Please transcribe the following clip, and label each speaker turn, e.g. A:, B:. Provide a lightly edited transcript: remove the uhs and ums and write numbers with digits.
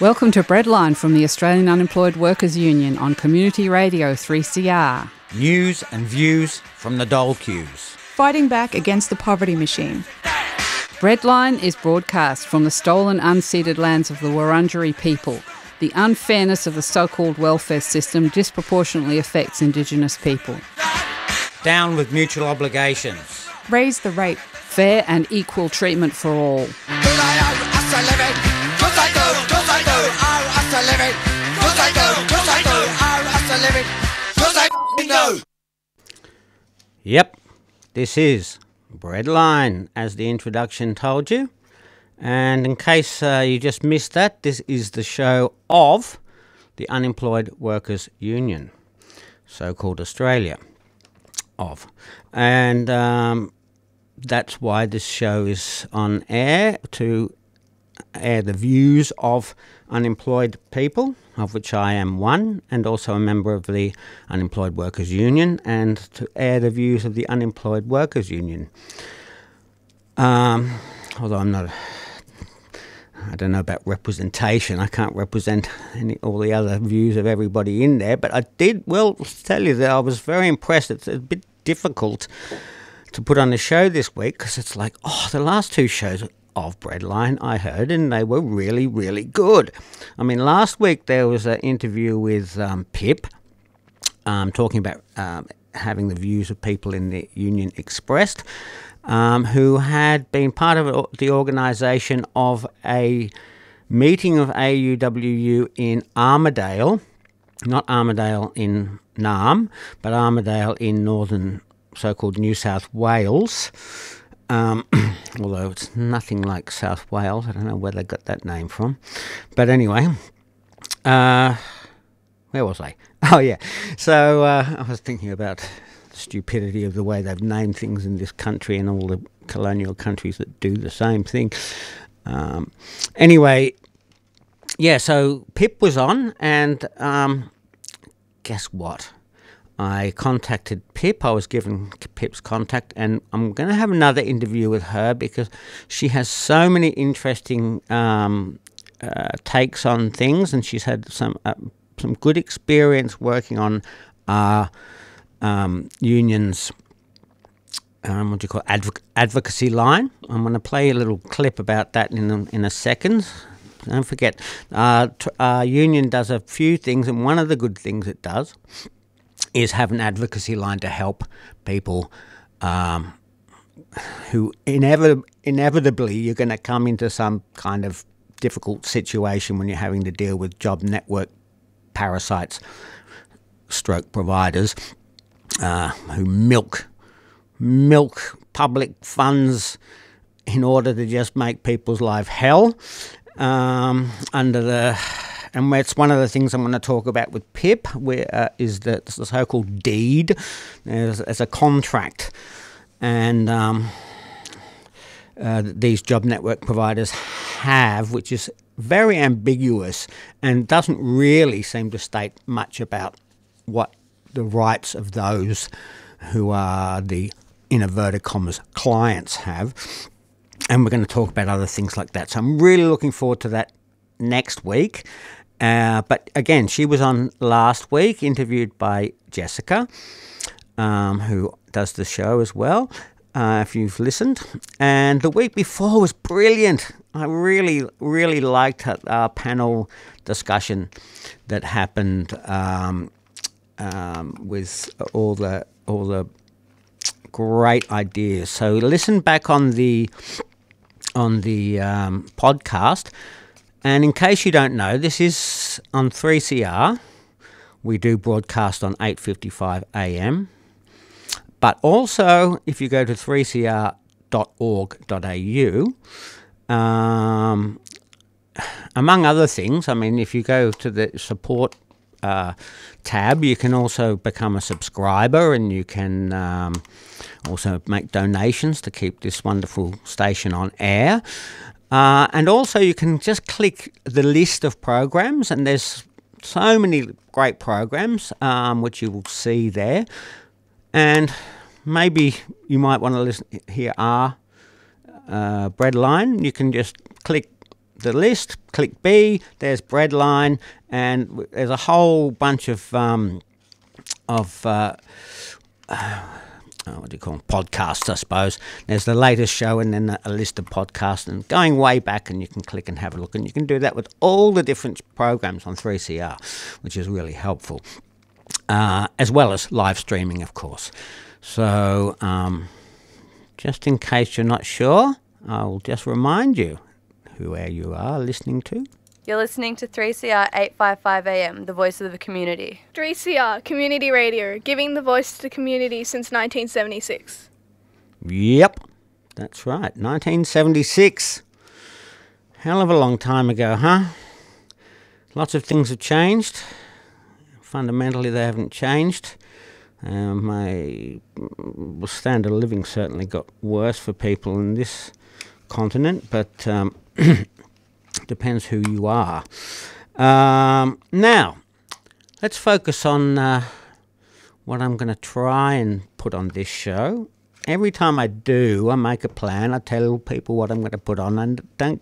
A: Welcome to Breadline from the Australian Unemployed Workers Union on Community Radio 3CR.
B: News and views from the dole queues.
C: Fighting back against the poverty machine.
A: Breadline is broadcast from the stolen unceded lands of the Wurundjeri people. The unfairness of the so-called welfare system disproportionately affects Indigenous people.
B: Down with mutual obligations.
C: Raise the rate.
A: Fair and equal treatment for all.
B: Yep, this is Breadline, as the introduction told you. And in case you just missed that, this is the show of the Unemployed Workers Union, so-called Australia of. And that's why this show is on air, to air the views of unemployed people, of which I am one, and also a member of the Unemployed Workers Union, and to air the views of the Unemployed Workers Union. Although I don't know about representation. I can't represent all the other views of everybody in there, but I did tell you that I was very impressed. It's a bit difficult to put on a show this week because it's like, the last two shows of Breadline I heard, and they were really, really good. I mean, last week there was an interview with Pip, talking about having the views of people in the union expressed, who had been part of the organisation of a meeting of AUWU in Armidale, not Armidale in Naarm, but Armidale in northern so-called New South Wales, although it's nothing like South Wales. I don't know where they got that name from. But anyway, where was I? Oh, yeah. So I was thinking about the stupidity of the way they've named things in this country and all the colonial countries that do the same thing. Anyway, yeah, so Pip was on, and guess what? I contacted Pip. I was given Pip's contact, and I'm going to have another interview with her because she has so many interesting takes on things, and she's had some good experience working on our union's advocacy line. I'm going to play a little clip about that in a second. Don't forget, our union does a few things, and one of the good things it does is have an advocacy line to help people who inevitably you're going to come into some kind of difficult situation when you're having to deal with job network parasites, stroke providers, who milk public funds in order to just make people's life hell. And it's one of the things I'm going to talk about with Pip, is the so-called deed. There's a contract, and these job network providers have, which is very ambiguous and doesn't really seem to state much about what the rights of those who are the, in inverted commas, clients have. And we're going to talk about other things like that. So I'm really looking forward to that next week. But again, she was on last week, interviewed by Jessica, who does the show as well, if you've listened. And the week before was brilliant. I really, really liked our panel discussion that happened with all the great ideas. So listen back on the podcast. And in case you don't know, this is on 3CR. We do broadcast on 8:55 a.m. But also, if you go to 3cr.org.au, among other things, I mean, if you go to the support tab, you can also become a subscriber, and you can also make donations to keep this wonderful station on air. And also you can just click the list of programs, and there's so many great programs which you will see there. And maybe you might want to hear our Breadline. You can just click the list, click B, there's Breadline, and there's a whole bunch of what do you call them? Podcasts, I suppose. There's the latest show and then a list of podcasts and going way back, and you can click and have a look. And you can do that with all the different programs on 3CR, which is really helpful, as well as live streaming, of course. So just in case you're not sure, I will just remind you where you are listening to.
D: You're listening to 3CR 855 AM, the voice of the community.
E: 3CR, community radio, giving the voice to the community since 1976.
B: Yep, that's right, 1976. Hell of a long time ago, huh? Lots of things have changed. Fundamentally, they haven't changed. My standard of living certainly got worse for people in this continent, but depends who you are. Now, let's focus on what I'm going to try and put on this show. Every time I do, I make a plan. I tell people what I'm going to put on, and don't